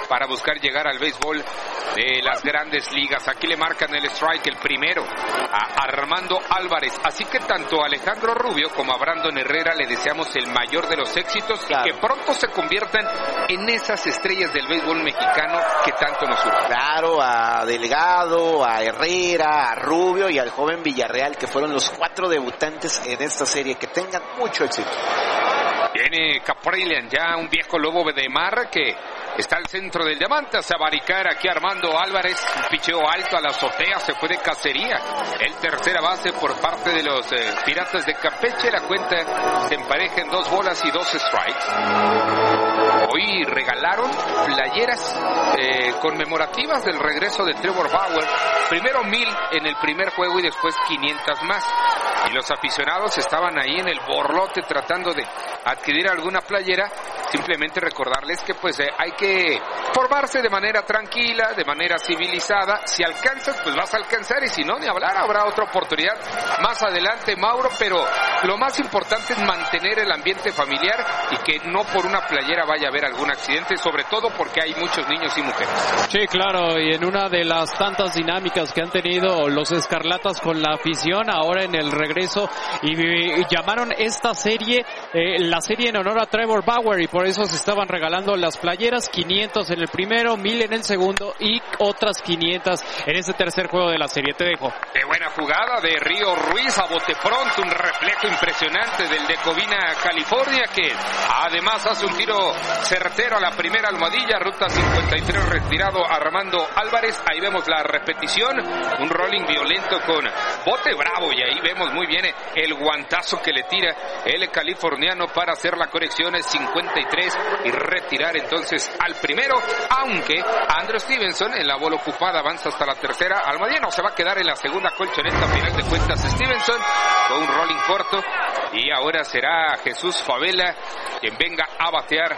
para buscar llegar al béisbol de las grandes ligas. Aquí le marcan el strike, el primero, a Armando Álvarez. Así que tanto a Alejandro Rubio como a Brandon Herrera le deseamos el mayor de los éxitos, claro, y que pronto se conviertan en esas estrellas del béisbol mexicano que tanto nos urge. Claro, a Delgado, a Herrera, a Rubio y al joven Villarreal, que fueron los 4 debutantes en esta serie. Que tengan mucho éxito. Viene Kaprielian, ya un viejo lobo de mar que está al centro del diamante. A sabaricar aquí Armando Álvarez, un picheo alto a la azotea, se fue de cacería. El tercera base por parte de los Piratas de Campeche. La cuenta se empareja en 2 bolas y 2 strikes. Hoy regalaron playeras conmemorativas del regreso de Trevor Bauer. Primero 1000 en el primer juego y después 500 más. Y los aficionados estaban ahí en el borlote tratando de adquirir alguna playera. Simplemente recordarles que pues hay que formarse de manera tranquila, de manera civilizada. Si alcanzas, pues vas a alcanzar, y si no, ni hablar, habrá otra oportunidad más adelante, Mauro. Pero lo más importante es mantener el ambiente familiar y que no por una playera vaya a haber algún accidente, sobre todo porque hay muchos niños y mujeres. Sí, claro, y en una de las tantas dinámicas que han tenido los Escarlatas con la afición, ahora en el regreso, y llamaron esta serie la serie en honor a Trevor Bauer, y por eso se estaban regalando las playeras, 500 en el primero, 1000 en el segundo y otras 500 en este tercer juego de la serie. Te dejo. Qué buena jugada de Río Ruiz a bote pronto, un reflejo impresionante del de Covina, California, que además hace un tiro certero a la primera almohadilla, ruta 53, retirado Armando Álvarez. Ahí vemos la repetición, un rolling violento con bote bravo, y ahí vemos muy bien el guantazo que le tira el californiano para hacer la corrección, es 53 y retirar entonces al primero, aunque Andrew Stevenson en la bola ocupada avanza hasta la tercera almohadilla. No se va a quedar en la segunda colchoneta, a final de cuentas Stevenson con un rolling corto, y ahora será Jesús Favela quien venga a batear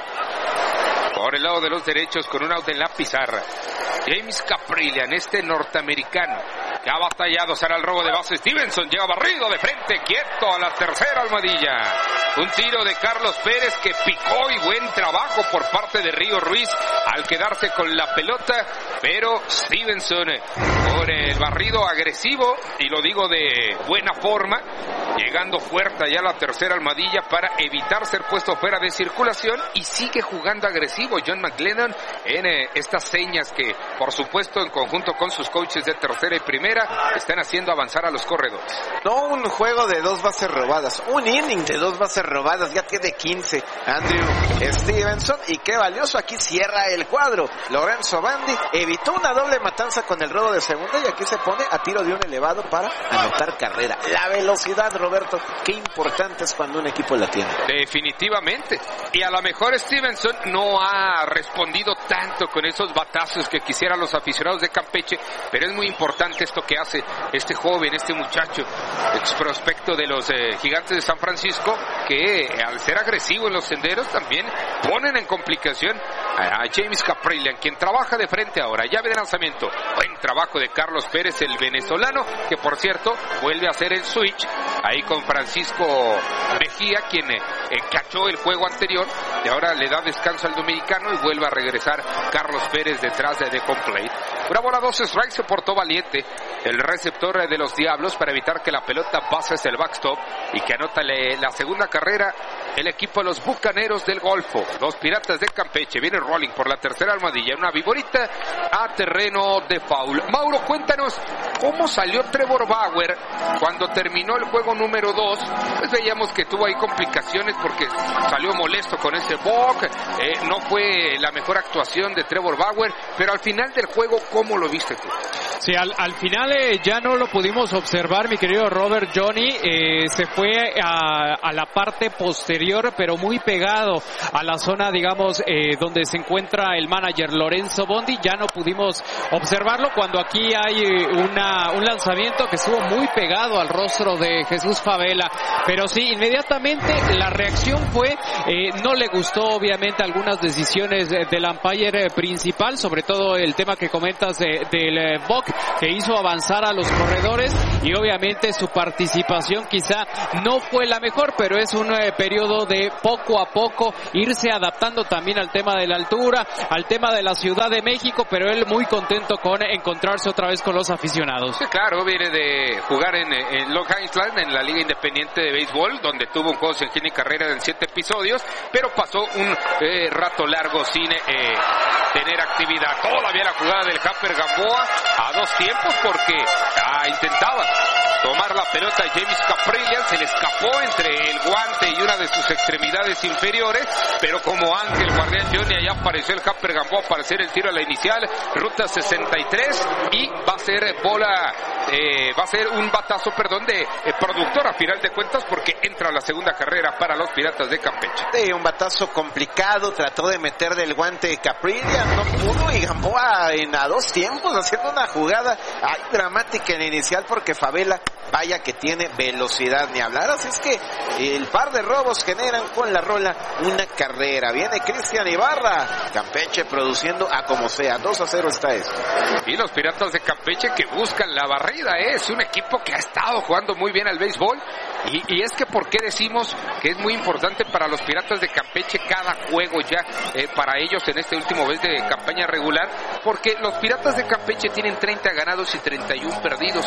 por el lado de los derechos con un out en la pizarra. James Kaprielian, este norteamericano que ha batallado, será el robo de base. Stevenson llega barrido de frente, quieto a la tercera almohadilla. Un tiro de Carlos Pérez que picó, y buen trabajo por parte de Río Ruiz al quedarse con la pelota, pero Stevenson con el barrido agresivo, y lo digo de buena forma, llegando fuerte allá a la tercera almohadilla para evitar ser puesto fuera de circulación, y sigue jugando agresivo John McLennan en estas señas que, por supuesto, en conjunto con sus coaches de tercera y primera, están haciendo avanzar a los corredores. No un juego de 2 bases robadas, un inning de 2 bases robadas, ya tiene 15 Andrew Stevenson, y qué valioso, aquí cierra el cuadro. Lorenzo Bandi evitó una doble matanza con el robo de segunda, y aquí se pone a tiro de un elevado para anotar carrera. La velocidad, Roberto, qué importante es cuando un equipo la tiene. Definitivamente, y a lo mejor Stevenson no ha respondido tanto con esos batazos que quisieran los aficionados de Campeche, pero es muy importante esto que hace este joven, este muchacho, ex prospecto de los Gigantes de San Francisco, que al ser agresivo en los senderos también ponen en complicación a James Kaprielian, quien trabaja de frente ahora. Llave de lanzamiento, buen trabajo de Carlos Pérez, el venezolano, que por cierto vuelve a hacer el switch ahí con Francisco Mejía, quien cachó el juego anterior, y ahora le da descanso al dominicano y vuelve a regresar Carlos Pérez detrás de home plate. Una bola, 2 strikes, se portó valiente el receptor de los Diablos para evitar que la pelota pase hacia el backstop y que anota la segunda carrera el equipo de los Bucaneros del Golfo. Los Piratas de Campeche viene rolling por la tercera almohadilla, una viborita a terreno de foul. Mauro, cuéntanos cómo salió Trevor Bauer cuando terminó el juego número 2. Pues veíamos que tuvo ahí complicaciones porque salió molesto con ese walk, no fue la mejor actuación de Trevor Bauer, pero al final del juego, ¿cómo lo viste tú? Sí, al final ya no lo pudimos observar, mi querido Robert. Johnny se fue a la parte posterior, pero muy pegado a la zona, digamos, donde se encuentra el manager Lorenzo Bondi. Ya no pudimos observarlo cuando aquí hay un lanzamiento que estuvo muy pegado al rostro de Jesús Favela. Pero sí, inmediatamente la reacción fue, no le gustó obviamente algunas decisiones del umpire principal, sobre todo el tema que comentas del buck, que hizo avanzar a los corredores, y obviamente su participación quizá no fue la mejor, pero es un periodo de poco a poco irse adaptando también al tema de la altura, al tema de la Ciudad de México, pero él muy contento con encontrarse otra vez con los aficionados. Sí, claro, viene de jugar en Long Island, en la Liga Independiente de Béisbol, donde tuvo un juego sin hit ni carrera en 7 episodios, pero pasó un rato largo sin tener actividad. Todavía la jugada del Hamper Gamboa a 2 tiempos, porque intentaba tomar la pelota James Kaprielian, se le escapó entre el guante y una de sus extremidades inferiores, pero como Ángel Guardián Johnny, allá apareció el Hamper Gamboa para hacer el tiro a la inicial, ruta 63, y va a ser va a ser un batazo, de productor a final de cuentas, porque entra la segunda carrera para los Piratas de Campeche. Sí, un batazo complicado, trató de meter del guante Kaprielian, no pudo, y Gamboa a 2 tiempos haciendo una jugada dramática en inicial, porque Favela, vaya que tiene velocidad, ni hablar, así es que el par de robos generan con la rola una carrera. Viene Cristian Ibarra, Campeche produciendo a como sea, 2-0 está eso. Y los Piratas de Campeche que buscan la barrida, es un equipo que ha estado jugando muy bien al béisbol, y es que ¿por qué decimos que es muy importante para los Piratas de Campeche cada juego ya para ellos en este último mes de campaña regular? Porque los Piratas de Campeche tienen 30 ganados y 31 perdidos.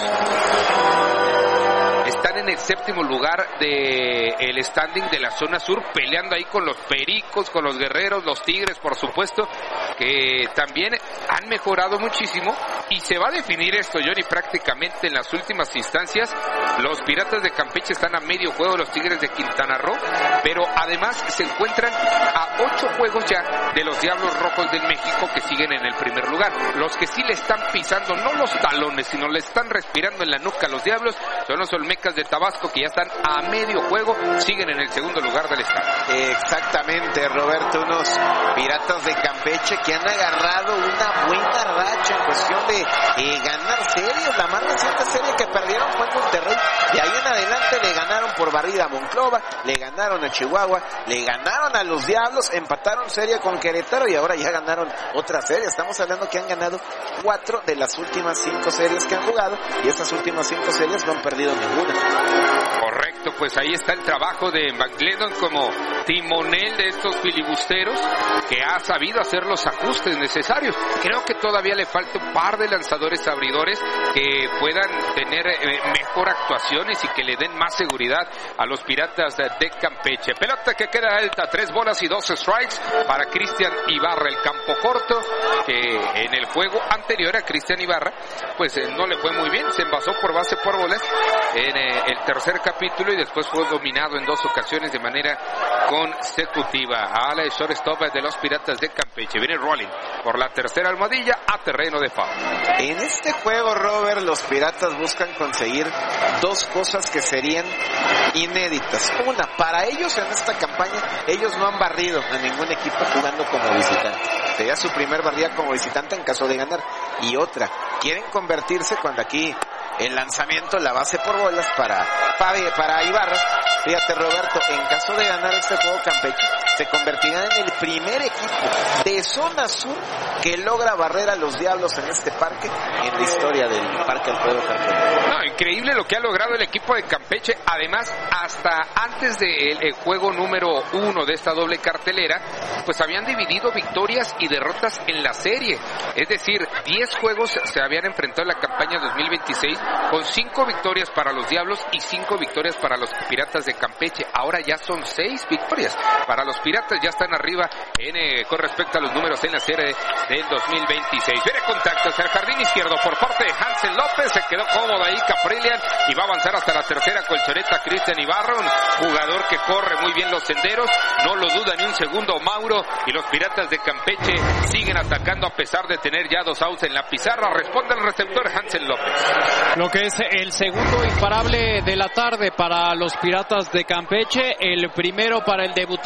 Están en el 7º lugar del standing de la zona sur, peleando ahí con los Pericos, con los Guerreros, los Tigres, por supuesto, que también han mejorado muchísimo, y se va a definir esto, Johnny, prácticamente en las últimas instancias. Los Piratas de Campeche están a medio juego de los Tigres de Quintana Roo, pero además se encuentran a 8 juegos ya de los Diablos Rojos del México, que siguen en el primer lugar. Los que sí le están pisando, no los talones, sino le están respirando en la nuca a los Diablos, son los Olmecas de Tabasco, que ya están a medio juego, siguen en el 2º lugar del estado. Exactamente, Roberto, unos Piratas de Campeche que han agarrado una buena racha en cuestión de ganar series. La más reciente serie que perdieron fue en Monterrey, de ahí en adelante le ganaron por barrida a Monclova, le ganaron a Chihuahua, le ganaron a los Diablos, empataron serie con Querétaro, y ahora ya ganaron otra serie. Estamos hablando que han ganado 4 de las últimas 5 series que han jugado, y estas últimas 5 series no han perdido ninguna. Correcto, pues ahí está el trabajo de McGledon como timonel de estos filibusteros, que ha sabido hacer los ajustes necesarios. Creo que todavía le falta un par de lanzadores abridores que puedan tener mejor actuaciones y que le den más seguridad a los Piratas de Campeche. Pelota que queda alta, 3 bolas y 2 strikes para Cristian Ibarra, el campo corto, que en el juego anterior a Cristian Ibarra pues no le fue muy bien, se envasó por base por bolas en el tercer capítulo, y después fue dominado en 2 ocasiones de manera consecutiva. A la shortstop de los Piratas de Campeche viene rolling por la tercera almohadilla a terreno de foul. En este juego, Robert, los Piratas buscan conseguir 2 cosas que serían inéditas. Una, para ellos en esta campaña, ellos no han barrido a ningún equipo jugando como visitante. Sería su primer barrida como visitante en caso de ganar. Y otra, quieren convertirse, cuando aquí el lanzamiento, la base por bolas para Ibarra. Fíjate, Roberto, en caso de ganar este juego Campeche, se convertirá en el primer equipo de zona sur que logra barrer a los Diablos en este parque, en la historia del Parque Alfredo Carpenter. No, increíble lo que ha logrado el equipo de Campeche. Además, hasta antes del juego número 1 de esta doble cartelera, pues habían dividido victorias y derrotas en la serie. Es decir, 10 juegos se habían enfrentado en la campaña 2026, con 5 victorias para los Diablos y 5 victorias para los Piratas de Campeche. Ahora ya son 6 victorias para los Piratas, ya están arriba con respecto a los números en la serie del 2026. Viene contacto hacia el jardín izquierdo por parte de Hansel López, se quedó cómodo ahí Kaprielian, y va a avanzar hasta la tercera colchoneta Cristian Ibarra, un jugador que corre muy bien los senderos, no lo duda ni un segundo Mauro, y los Piratas de Campeche siguen atacando a pesar de tener ya 2 outs en la pizarra. Responde el receptor Hansel López. Lo que es el segundo imparable de la tarde para los Piratas de Campeche, el primero para el debutante,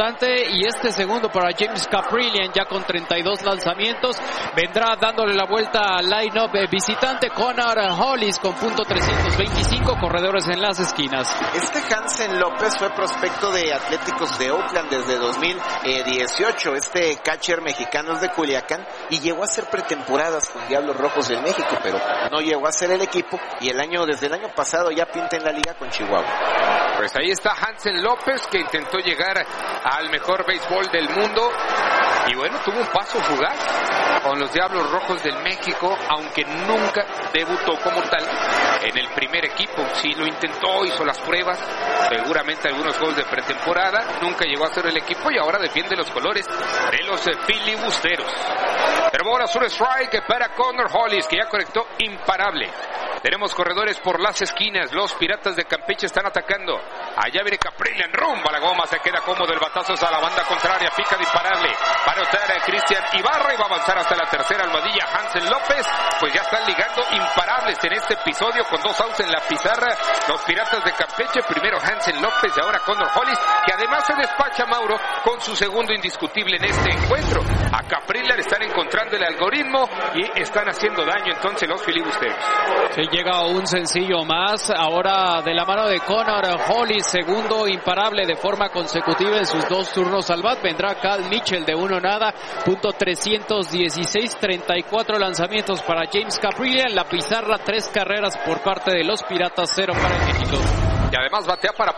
y este segundo para James Kaprielian, ya con 32 lanzamientos. Vendrá dándole la vuelta al line-up visitante Connor Hollis con .325, corredores en las esquinas. Hansen López fue prospecto de Atléticos de Oakland desde 2018. Catcher mexicano es de Culiacán y llegó a hacer pretemporadas con Diablos Rojos del México, pero no llegó a ser el equipo y desde el año pasado ya pinta en la liga con Chihuahua. Pues ahí está Hansen López, que intentó llegar al mejor béisbol del mundo y bueno, tuvo un paso fugaz con los Diablos Rojos del México, aunque nunca debutó como tal en el primer equipo. Sí lo intentó, hizo las pruebas, seguramente algunos juegos de pretemporada, nunca llegó a ser el equipo y ahora defiende los colores de los filibusteros. Pero bola sur strike para Connor Hollis, que ya conectó imparable. Tenemos corredores por las esquinas. Los Piratas de Campeche están atacando. Allá viene Kaprielian, rumba la goma, se queda cómodo, el batazo es a la banda contraria, pica de imparable para anotar a Cristian Ibarra y va a avanzar hasta la tercera almohadilla Hansen López. Pues ya están ligando imparables en este episodio con 2 outs en la pizarra los Piratas de Campeche. Primero Hansen López y ahora Connor Hollis, que además se despacha, Mauro, con su segundo indiscutible en este encuentro. A Kaprielian están encontrando el algoritmo y están haciendo daño entonces los filibusteros. Sí, llega un sencillo más ahora de la mano de Connor Hollis, segundo imparable de forma consecutiva en sus 2 turnos al bat. Vendrá Cal Mitchell de 1-0, .316, 34 lanzamientos para James Kaprielian. La pizarra, 3 carreras por parte de los Piratas, 0 para el México. Y además batea para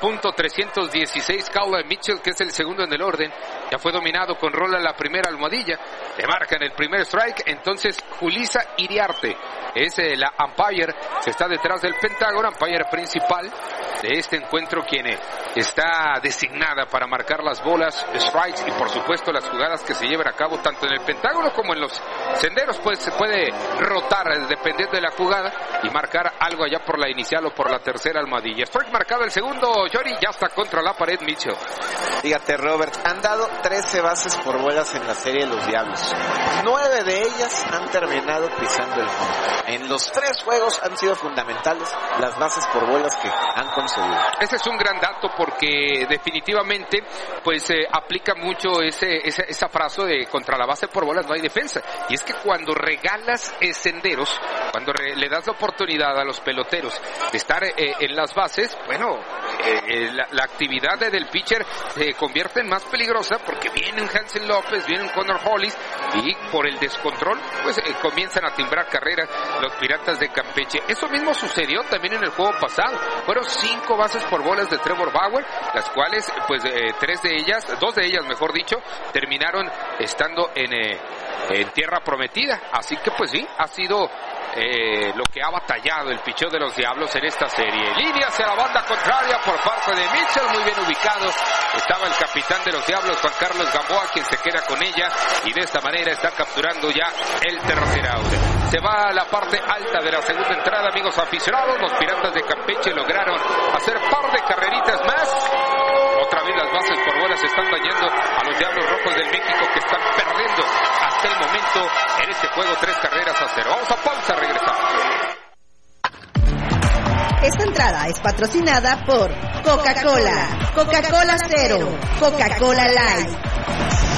.316 Cal Mitchell, que es el segundo en el orden. Ya fue dominado con rola en la primera almohadilla. Le marcan el primer strike. Entonces Julissa Iriarte es la umpire, se está detrás del Pentágono, umpire principal de este encuentro, quien está designada para marcar las bolas, strikes y por supuesto las jugadas que se llevan a cabo tanto en el Pentágono como en los senderos. Pues se puede rotar dependiendo de la jugada y marcar algo allá por la inicial o por la tercera almohadilla. Strike marcado el segundo, Jory, ya está contra la pared Mitchell. Fíjate, Robert, han dado 13 bases por bolas en la serie de los Diablos. 9 de ellas han terminado pisando el fondo. En los 3 juegos han sido fundamentales las bases por bolas que han conseguido. Ese es un gran dato porque definitivamente pues aplica mucho esa frase de contra la base por bolas no hay defensa. Y es que cuando regalas senderos, cuando le das la oportunidad a los peloteros de estar en las bases, bueno, la actividad del pitcher se convierte en más peligrosa porque viene un Hansen López, viene un Connor Hollis y por el descontrol pues comienzan a timbrar carreras los Piratas de Campeche. Eso mismo sucedió también en el juego pasado. Fueron 5 bases por bolas de Trevor Bauer, las cuales pues 2 de ellas mejor dicho, terminaron estando en tierra prometida. Así que pues sí, ha sido lo que ha batallado el picheo de los Diablos en esta serie. Línea hacia la banda contraria por parte de Mitchell, muy bien ubicado estaba el capitán de los Diablos, Juan Carlos Gamboa, quien se queda con ella y de esta manera está capturando ya el tercer out. Se va a la parte alta de la segunda entrada, amigos aficionados. Los Piratas de Campeche lograron hacer par de carreritas más. Otra vez las bases por bolas están dañando a los Diablos Rojos del México, que están perdiendo hasta el momento en este juego 3 carreras a 0. Vamos a pausa, regresamos. Esta entrada es patrocinada por Coca-Cola, Coca-Cola Cero, Coca-Cola Light,